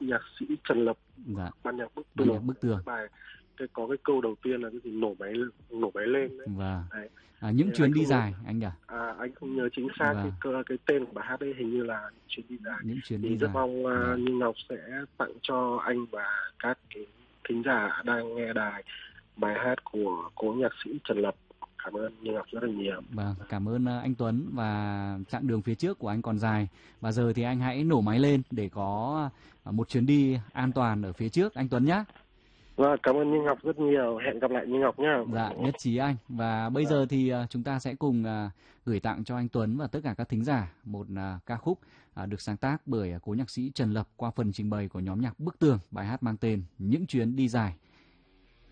nhạc sĩ Trần Lập, Dạ. ban nhạc Bức Ban nhạc Tường. Bức Tường. Bài có cái câu đầu tiên là cái gì nổ máy lên đấy. Vâng. Đấy. Những chuyến đi dài anh nhỉ? Anh không nhớ chính xác cái tên của bài hát ấy, hình như là những chuyến đi dài. Những chuyến đi thì rất dài. mong Như Ngọc sẽ tặng cho anh và các cái thính giả đang nghe đài bài hát của cố nhạc sĩ Trần Lập. Cảm ơn Như Ngọc rất là nhiều. Vâng, cảm ơn anh Tuấn, và chặng đường phía trước của anh còn dài. Và giờ thì anh hãy nổ máy lên để có một chuyến đi an toàn ở phía trước anh Tuấn nhé. Vâng, cảm ơn Như Ngọc rất nhiều. Hẹn gặp lại Như Ngọc nhé. Dạ, nhất trí anh. Và bây giờ thì chúng ta sẽ cùng gửi tặng cho anh Tuấn và tất cả các thính giả một ca khúc được sáng tác bởi cố nhạc sĩ Trần Lập qua phần trình bày của nhóm nhạc Bức Tường, bài hát mang tên Những chuyến đi dài.